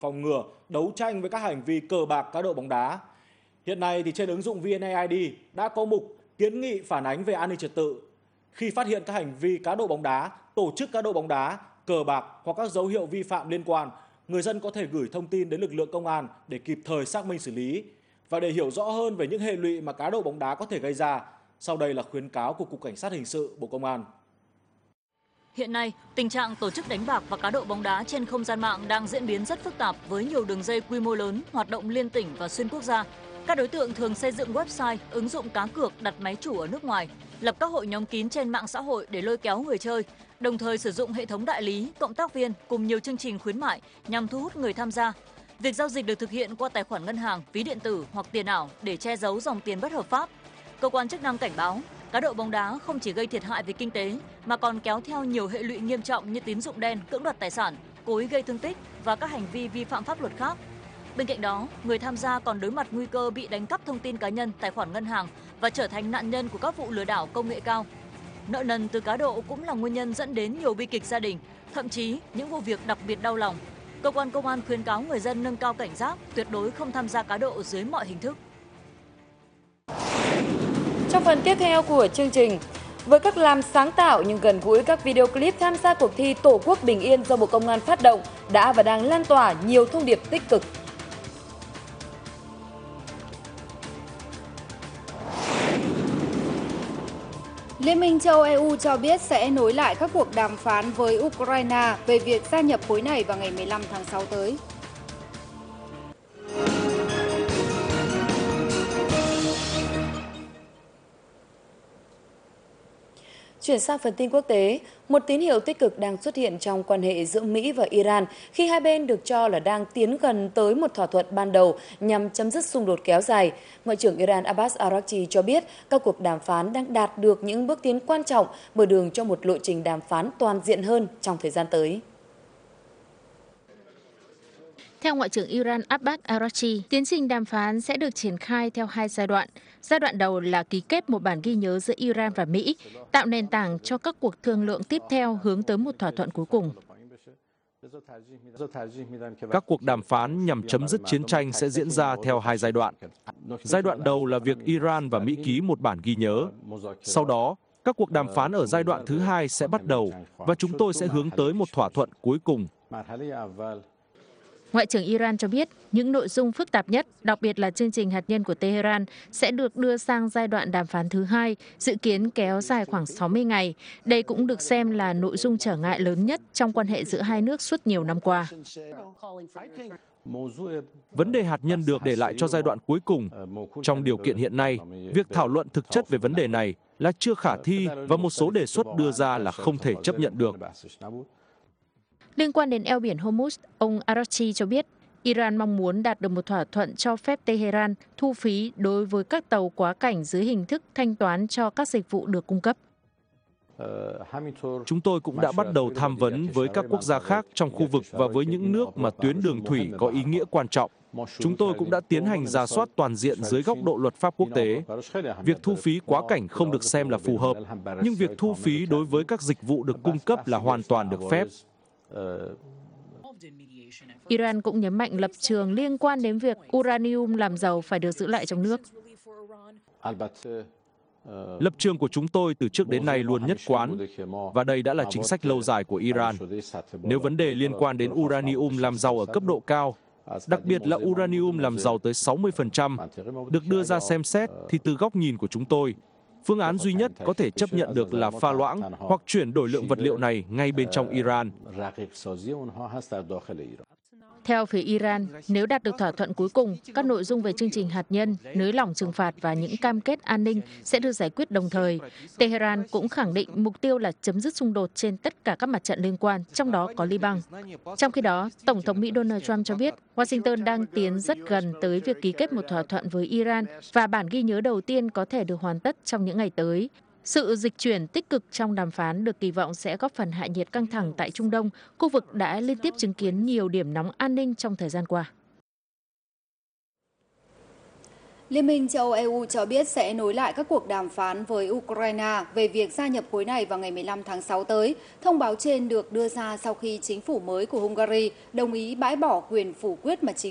phòng ngừa, đấu tranh với các hành vi cờ bạc cá độ bóng đá. Hiện nay thì trên ứng dụng VNAID đã có mục kiến nghị phản ánh về an ninh trật tự. Khi phát hiện các hành vi cá độ bóng đá, tổ chức cá độ bóng đá, cờ bạc hoặc các dấu hiệu vi phạm liên quan, người dân có thể gửi thông tin đến lực lượng công an để kịp thời xác minh xử lý. Và để hiểu rõ hơn về những hệ lụy mà cá độ bóng đá có thể gây ra, sau đây là khuyến cáo của Cục Cảnh sát Hình sự Bộ Công an. Hiện nay, tình trạng tổ chức đánh bạc và cá độ bóng đá trên không gian mạng đang diễn biến rất phức tạp với nhiều đường dây quy mô lớn, hoạt động liên tỉnh và xuyên quốc gia. Các đối tượng thường xây dựng website, ứng dụng cá cược đặt máy chủ ở nước ngoài, lập các hội nhóm kín trên mạng xã hội để lôi kéo người chơi, đồng thời sử dụng hệ thống đại lý, cộng tác viên cùng nhiều chương trình khuyến mại nhằm thu hút người tham gia. Việc giao dịch được thực hiện qua tài khoản ngân hàng, ví điện tử hoặc tiền ảo để che giấu dòng tiền bất hợp pháp. Cơ quan chức năng cảnh báo, cá độ bóng đá không chỉ gây thiệt hại về kinh tế mà còn kéo theo nhiều hệ lụy nghiêm trọng như tín dụng đen, cưỡng đoạt tài sản, cố ý gây thương tích và các hành vi vi phạm pháp luật khác. Bên cạnh đó, người tham gia còn đối mặt nguy cơ bị đánh cắp thông tin cá nhân, tài khoản ngân hàng và trở thành nạn nhân của các vụ lừa đảo công nghệ cao. Nợ nần từ cá độ cũng là nguyên nhân dẫn đến nhiều bi kịch gia đình, thậm chí những vụ việc đặc biệt đau lòng. Cơ quan công an khuyến cáo người dân nâng cao cảnh giác, tuyệt đối không tham gia cá độ dưới mọi hình thức. Trong phần tiếp theo của chương trình, với cách làm sáng tạo nhưng gần gũi, các video clip tham gia cuộc thi Tổ quốc bình yên do Bộ Công an phát động đã và đang lan tỏa nhiều thông điệp tích cực. Liên minh châu Âu EU cho biết sẽ nối lại các cuộc đàm phán với Ukraine về việc gia nhập khối này vào ngày 15 tháng 6 tới. Chuyển sang phần tin quốc tế, một tín hiệu tích cực đang xuất hiện trong quan hệ giữa Mỹ và Iran khi hai bên được cho là đang tiến gần tới một thỏa thuận ban đầu nhằm chấm dứt xung đột kéo dài. Ngoại trưởng Iran Abbas Araghchi cho biết các cuộc đàm phán đang đạt được những bước tiến quan trọng, mở đường cho một lộ trình đàm phán toàn diện hơn trong thời gian tới. Theo Ngoại trưởng Iran Abbas Araghchi, tiến trình đàm phán sẽ được triển khai theo hai giai đoạn. Giai đoạn đầu là ký kết một bản ghi nhớ giữa Iran và Mỹ, tạo nền tảng cho các cuộc thương lượng tiếp theo hướng tới một thỏa thuận cuối cùng. Các cuộc đàm phán nhằm chấm dứt chiến tranh sẽ diễn ra theo hai giai đoạn. Giai đoạn đầu là việc Iran và Mỹ ký một bản ghi nhớ. Sau đó, các cuộc đàm phán ở giai đoạn thứ hai sẽ bắt đầu và chúng tôi sẽ hướng tới một thỏa thuận cuối cùng. Ngoại trưởng Iran cho biết những nội dung phức tạp nhất, đặc biệt là chương trình hạt nhân của Tehran, sẽ được đưa sang giai đoạn đàm phán thứ hai, dự kiến kéo dài khoảng 60 ngày. Đây cũng được xem là nội dung trở ngại lớn nhất trong quan hệ giữa hai nước suốt nhiều năm qua. Vấn đề hạt nhân được để lại cho giai đoạn cuối cùng. Trong điều kiện hiện nay, việc thảo luận thực chất về vấn đề này là chưa khả thi và một số đề xuất đưa ra là không thể chấp nhận được. Liên quan đến eo biển Hormuz, ông Araghchi cho biết Iran mong muốn đạt được một thỏa thuận cho phép Tehran thu phí đối với các tàu quá cảnh dưới hình thức thanh toán cho các dịch vụ được cung cấp. Chúng tôi cũng đã bắt đầu tham vấn với các quốc gia khác trong khu vực và với những nước mà tuyến đường thủy có ý nghĩa quan trọng. Chúng tôi cũng đã tiến hành rà soát toàn diện dưới góc độ luật pháp quốc tế. Việc thu phí quá cảnh không được xem là phù hợp, nhưng việc thu phí đối với các dịch vụ được cung cấp là hoàn toàn được phép. Iran cũng nhấn mạnh lập trường liên quan đến việc uranium làm giàu phải được giữ lại trong nước. Lập trường của chúng tôi từ trước đến nay luôn nhất quán, và đây đã là chính sách lâu dài của Iran. Nếu vấn đề liên quan đến uranium làm giàu ở cấp độ cao, đặc biệt là uranium làm giàu tới 60%, được đưa ra xem xét, thì từ góc nhìn của chúng tôi, phương án duy nhất có thể chấp nhận được là pha loãng hoặc chuyển đổi lượng vật liệu này ngay bên trong Iran. Theo phía Iran, nếu đạt được thỏa thuận cuối cùng, các nội dung về chương trình hạt nhân, nới lỏng trừng phạt và những cam kết an ninh sẽ được giải quyết đồng thời. Tehran cũng khẳng định mục tiêu là chấm dứt xung đột trên tất cả các mặt trận liên quan, trong đó có Liban. Trong khi đó, Tổng thống Mỹ Donald Trump cho biết Washington đang tiến rất gần tới việc ký kết một thỏa thuận với Iran và bản ghi nhớ đầu tiên có thể được hoàn tất trong những ngày tới. Sự dịch chuyển tích cực trong đàm phán được kỳ vọng sẽ góp phần hạ nhiệt căng thẳng tại Trung Đông, khu vực đã liên tiếp chứng kiến nhiều điểm nóng an ninh trong thời gian qua. Liên minh châu Âu EU cho biết sẽ nối lại các cuộc đàm phán với Ukraine về việc gia nhập khối này vào ngày 15 tháng 6 tới. Thông báo trên được đưa ra sau khi chính phủ mới của Hungary đồng ý bãi bỏ quyền phủ quyết mà chính